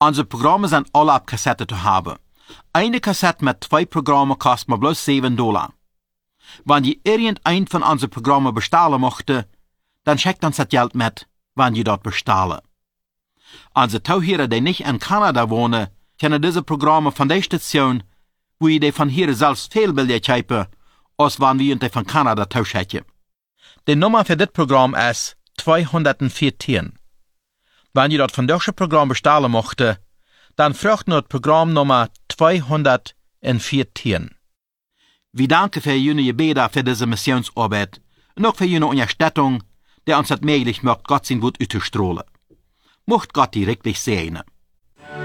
Unsere Programme sind alle auf Kassette zu haben. Eine Kassette mit 2 Programmen kostet mir bloß $7. Wenn ihr irgendein von unseren Programmen bestellen möchte, dann schickt uns das Geld mit, wenn ihr dort bestellen. Unsere Zuhörer, die nicht in Kanada wohnen, können diese Programme von der Station, wo ihr die von hier selbst viel billiger kaufen, als wenn wir die von Kanada tauschen. Die Nummer für das Programm ist 214. Wenn ihr dort von deutschen Programm bestellen möchte, dann fragt nur das Programmnummer 214. Wir danken für Ihre Gebete für diese Missionsarbeit und auch für Ihre Unterstützung, die uns das möglich macht, Gott sein Wort auszustrahlen. Mocht Gott die wirklich segnen.